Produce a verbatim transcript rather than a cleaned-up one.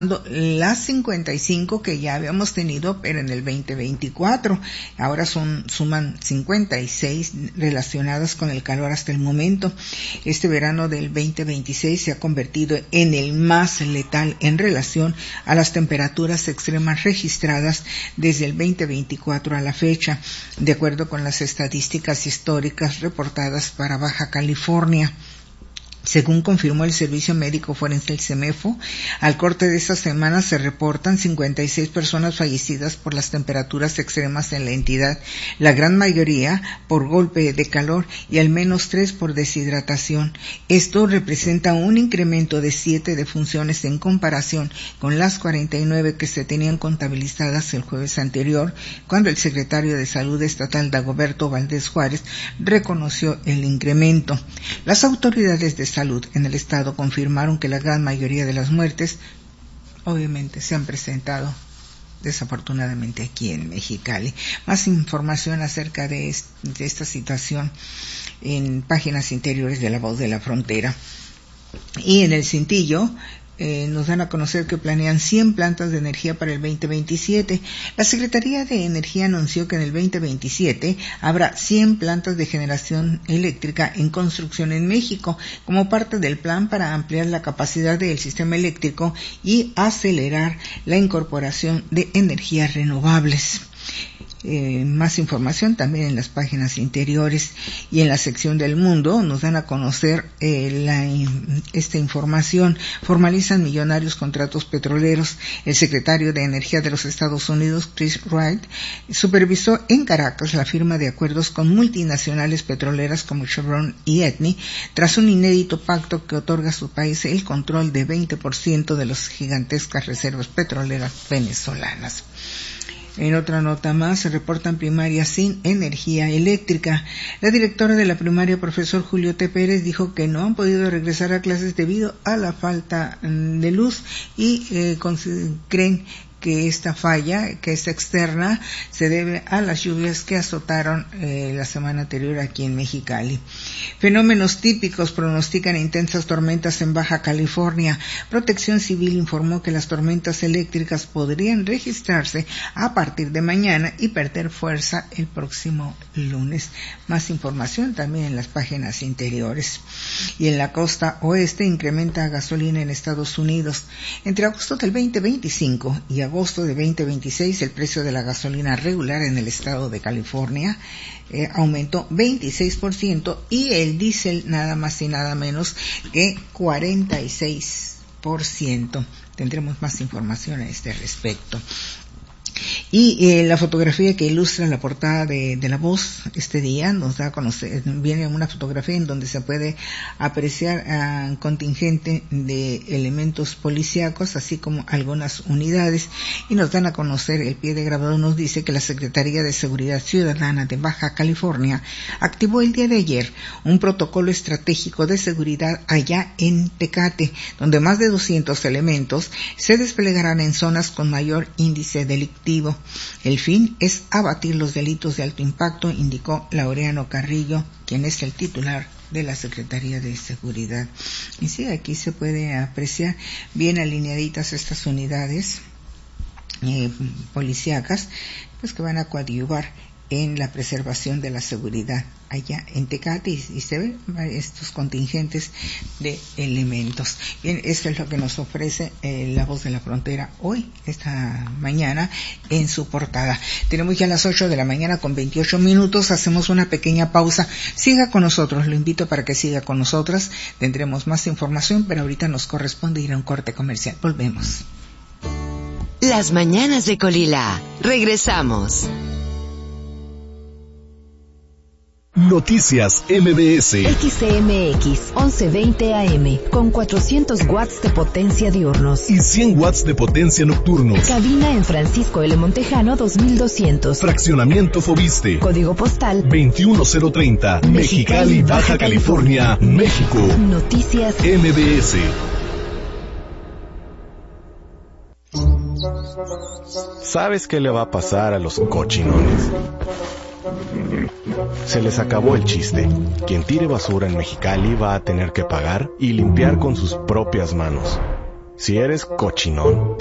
las cincuenta y cinco que ya habíamos tenido, pero en el veinte veinticuatro. Ahora son suman cincuenta y seis relacionadas con el calor hasta el momento. Este verano del veinte veintiséis se ha convertido en el más letal en relación a las temperaturas extremas registradas desde el veinte veinticuatro a la fecha, de acuerdo con las estadísticas históricas reportadas para Baja California. Según confirmó el Servicio Médico Forense del CEMEFO, al corte de esta semana se reportan cincuenta y seis personas fallecidas por las temperaturas extremas en la entidad, la gran mayoría por golpe de calor y al menos tres por deshidratación. Esto representa un incremento de siete defunciones en comparación con las cuarenta y nueve que se tenían contabilizadas el jueves anterior, cuando el secretario de Salud estatal Dagoberto Valdés Juárez reconoció el incremento. Las autoridades de salud en el estado confirmaron que la gran mayoría de las muertes obviamente se han presentado desafortunadamente aquí en Mexicali. Más información acerca de, est- de esta situación en páginas interiores de La Voz de la Frontera. Y en el Cintillo Eh, nos dan a conocer que planean cien plantas de energía para el veinte veintisiete. La Secretaría de Energía anunció que en el veinte veintisiete habrá cien plantas de generación eléctrica en construcción en México, como parte del plan para ampliar la capacidad del sistema eléctrico y acelerar la incorporación de energías renovables. Eh, más información también en las páginas interiores y en la sección del mundo nos dan a conocer eh, la, esta información. Formalizan millonarios contratos petroleros. El secretario de Energía de los Estados Unidos, Chris Wright, supervisó en Caracas la firma de acuerdos con multinacionales petroleras como Chevron y Eni, tras un inédito pacto que otorga a su país el control de veinte por ciento de las gigantescas reservas petroleras venezolanas. En otra nota más, se reportan primarias sin energía eléctrica. La directora de la primaria, profesor Julio T. Pérez, dijo que no han podido regresar a clases debido a la falta de luz y eh, creen que esta falla, que es externa, se debe a las lluvias que azotaron eh, la semana anterior aquí en Mexicali. Fenómenos típicos pronostican intensas tormentas en Baja California. Protección Civil informó que las tormentas eléctricas podrían registrarse a partir de mañana y perder fuerza el próximo lunes. Más información también en las páginas interiores. Y en la costa oeste incrementa gasolina en Estados Unidos. Entre agosto del veinte veinticinco y agosto de veinte veintiséis, el precio de la gasolina regular en el estado de California eh, aumentó veintiséis por ciento y el diésel nada más y nada menos que cuarenta y seis por ciento. Tendremos más información a este respecto. Y eh, la fotografía que ilustra la portada de, de La Voz este día nos da a conocer, viene una fotografía en donde se puede apreciar a un contingente de elementos policíacos, así como algunas unidades, y nos dan a conocer, el pie de grabado nos dice que la Secretaría de Seguridad Ciudadana de Baja California activó el día de ayer un protocolo estratégico de seguridad allá en Tecate, donde más de doscientos elementos se desplegarán en zonas con mayor índice delictivo. El fin es abatir los delitos de alto impacto, indicó Laureano Carrillo, quien es el titular de la Secretaría de Seguridad. Y sí, aquí se puede apreciar bien alineaditas estas unidades eh, policíacas, pues que van a coadyuvar en la preservación de la seguridad allá en Tecate, y, y se ven estos contingentes de elementos. Bien, esto es lo que nos ofrece eh, La Voz de la Frontera hoy, esta mañana, en su portada. Tenemos ya las ocho de la mañana con veintiocho minutos, hacemos una pequeña pausa. Siga con nosotros, lo invito para que siga con nosotras, tendremos más información, pero ahorita nos corresponde ir a un corte comercial. Volvemos. Las mañanas de Colila. Regresamos. Noticias M B S. X C M X once veinte A M con cuatrocientos watts de potencia diurnos y cien watts de potencia nocturnos. Cabina en Francisco L. Montejano dos mil doscientos. Fraccionamiento Fobiste. Código postal veintiuno cero treinta. Mexicali, Baja California, México. Noticias M B S. ¿Sabes qué le va a pasar a los cochinones? Se les acabó el chiste. Quien tire basura en Mexicali va a tener que pagar y limpiar con sus propias manos. Si eres cochinón,